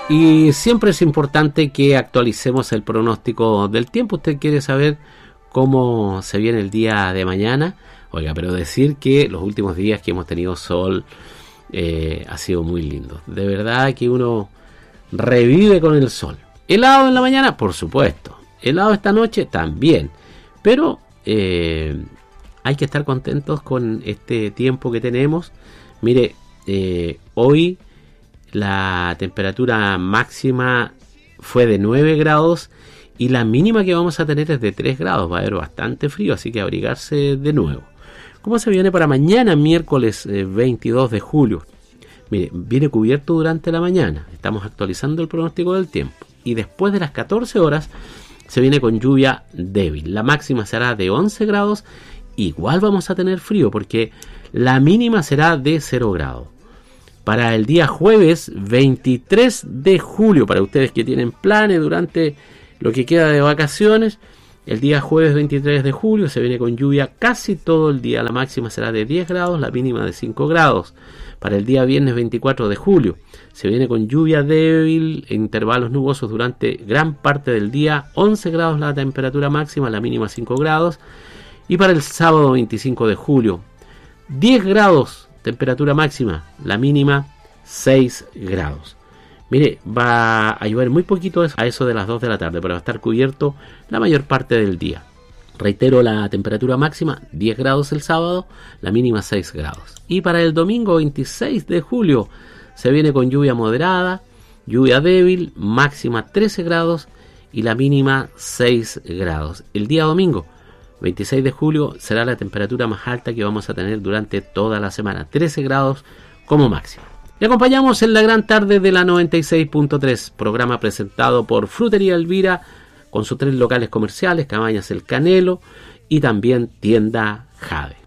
Y siempre es importante que actualicemos el pronóstico del tiempo. Usted quiere saber cómo se viene el día de mañana. Oiga, pero decir que los últimos días que hemos tenido sol ha sido muy lindo. De verdad que uno revive con el sol. ¿Helado en la mañana? Por supuesto. ¿Helado esta noche? También. Pero hay que estar contentos con este tiempo que tenemos. Mire, hoy la temperatura máxima fue de 9 grados y la mínima que vamos a tener es de 3 grados. Va a haber bastante frío, así que abrigarse de nuevo. ¿Cómo se viene para mañana, miércoles 22 de julio? Mire, viene cubierto durante la mañana. Estamos actualizando el pronóstico del tiempo. Y después de las 14 horas se viene con lluvia débil. La máxima será de 11 grados. Igual vamos a tener frío porque la mínima será de 0 grados. Para el día jueves 23 de julio, para ustedes que tienen planes durante lo que queda de vacaciones, el día jueves 23 de julio se viene con lluvia casi todo el día. La máxima será de 10 grados, la mínima de 5 grados. Para el día viernes 24 de julio se viene con lluvia débil, intervalos nubosos durante gran parte del día. 11 grados la temperatura máxima, la mínima 5 grados. Y para el sábado 25 de julio, 10 grados temperatura máxima, la mínima 6 grados. Mire, va a llover muy poquito a eso de las 2 de la tarde, pero va a estar cubierto la mayor parte del día. Reitero, la temperatura máxima 10 grados el sábado, la mínima 6 grados. Y para el domingo 26 de julio se viene con lluvia moderada, lluvia débil, máxima 13 grados y la mínima 6 grados. El día domingo 26 de julio será la temperatura más alta que vamos a tener durante toda la semana, 13 grados como máximo. Le acompañamos en la gran tarde de la 96.3, programa presentado por Frutería Elvira, con sus 3 locales comerciales, Cabañas El Canelo y también Tienda Jade.